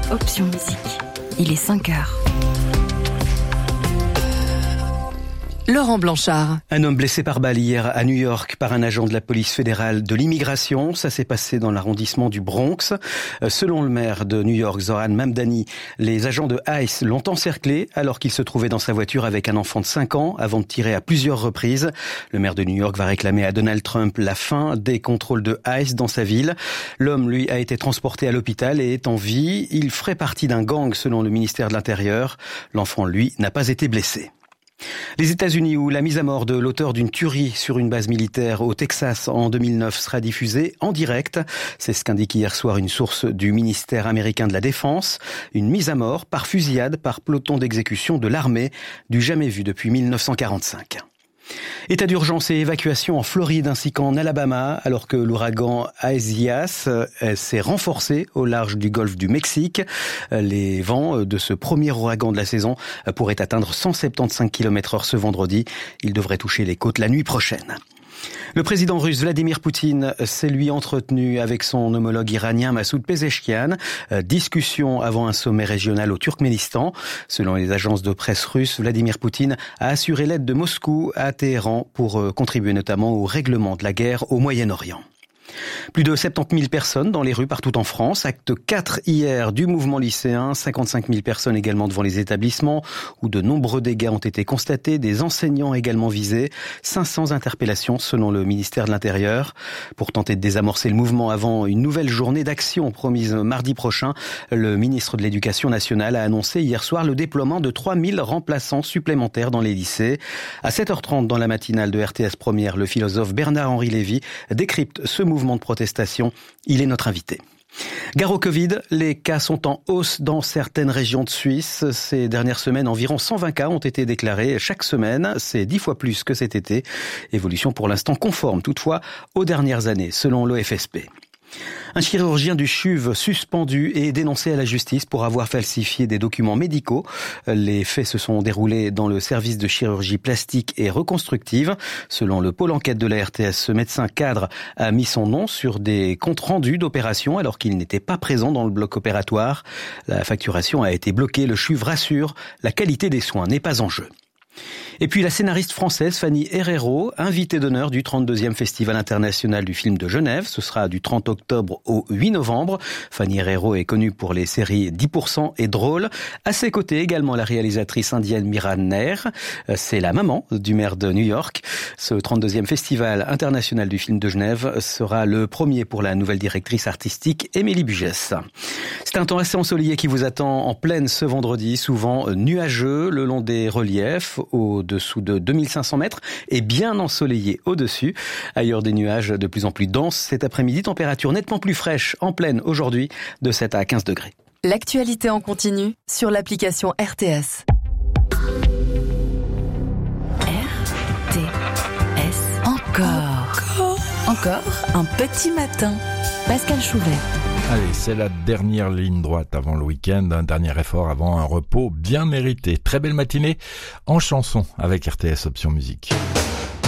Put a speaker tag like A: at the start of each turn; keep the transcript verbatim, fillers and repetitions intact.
A: Option Musique. Il est cinq heures. Laurent Blanchard.
B: Un homme blessé par balle hier à New York par un agent de la police fédérale de l'immigration. Ça s'est passé dans l'arrondissement du Bronx. Selon le maire de New York, Zohran Mamdani, les agents de ICE l'ont encerclé alors qu'il se trouvait dans sa voiture avec un enfant de cinq ans avant de tirer à plusieurs reprises. Le maire de New York va réclamer à Donald Trump la fin des contrôles de ICE dans sa ville. L'homme, lui, a été transporté à l'hôpital et est en vie. Il ferait partie d'un gang selon le ministère de l'Intérieur. L'enfant, lui, n'a pas été blessé. Les États-Unis, où la mise à mort de l'auteur d'une tuerie sur une base militaire au Texas en deux mille neuf sera diffusée en direct. C'est ce qu'indique hier soir une source du ministère américain de la Défense. Une mise à mort par fusillade par peloton d'exécution de l'armée, du jamais vu depuis mille neuf cent quarante-cinq. État d'urgence et évacuation en Floride ainsi qu'en Alabama, alors que l'ouragan Isaias s'est renforcé au large du golfe du Mexique. Les vents de ce premier ouragan de la saison pourraient atteindre cent soixante-quinze kilomètres heure ce vendredi. Il devrait toucher les côtes la nuit prochaine. Le président russe Vladimir Poutine s'est lui entretenu avec son homologue iranien Massoud Pezeshkian. Discussion avant un sommet régional au Turkménistan. Selon les agences de presse russes, Vladimir Poutine a assuré l'aide de Moscou à Téhéran pour contribuer notamment au règlement de la guerre au Moyen-Orient. Plus de soixante-dix mille personnes dans les rues partout en France. Acte quatre hier du mouvement lycéen. cinquante-cinq mille personnes également devant les établissements où de nombreux dégâts ont été constatés. Des enseignants également visés. cinq cents interpellations selon le ministère de l'Intérieur. Pour tenter de désamorcer le mouvement avant une nouvelle journée d'action promise mardi prochain, le ministre de l'Éducation nationale a annoncé hier soir le déploiement de trois mille remplaçants supplémentaires dans les lycées. À sept heures trente dans la matinale de R T S Première, le philosophe Bernard-Henri Lévy décrypte ce mouvement de protestation. Il est notre invité. Gare au Covid, les cas sont en hausse dans certaines régions de Suisse. Ces dernières semaines, environ cent vingt cas ont été déclarés chaque semaine. C'est dix fois plus que cet été. Évolution pour l'instant conforme toutefois aux dernières années, selon l'O F S P. Un chirurgien du C H U V suspendu et dénoncé à la justice pour avoir falsifié des documents médicaux. Les faits se sont déroulés dans le service de chirurgie plastique et reconstructive. Selon le pôle enquête de la R T S, ce médecin cadre a mis son nom sur des comptes rendus d'opération alors qu'il n'était pas présent dans le bloc opératoire. La facturation a été bloquée. Le C H U V rassure, la qualité des soins n'est pas en jeu. Et puis la scénariste française Fanny Herrero, invitée d'honneur du trente-deuxième Festival international du film de Genève. Ce sera du trente octobre au huit novembre. Fanny Herrero est connue pour les séries dix pour cent et Drôle. À ses côtés également la réalisatrice indienne Mira Nair. C'est la maman du maire de New York. Ce trente-deuxième Festival international du film de Genève sera le premier pour la nouvelle directrice artistique Émilie Bugès. C'est un temps assez ensoleillé qui vous attend en pleine ce vendredi, souvent nuageux le long des reliefs, au-dessous de deux mille cinq cents mètres et bien ensoleillé au-dessus. Ailleurs des nuages de plus en plus denses cet après-midi, température nettement plus fraîche en pleine aujourd'hui de sept à quinze degrés.
A: L'actualité en continu sur l'application R T S. R T S. Encore. Encore un petit matin. Pascal Chouvet.
C: Allez, c'est la dernière ligne droite avant le week-end, un dernier effort avant un repos bien mérité. Très belle matinée en chanson avec R T S Option Musique.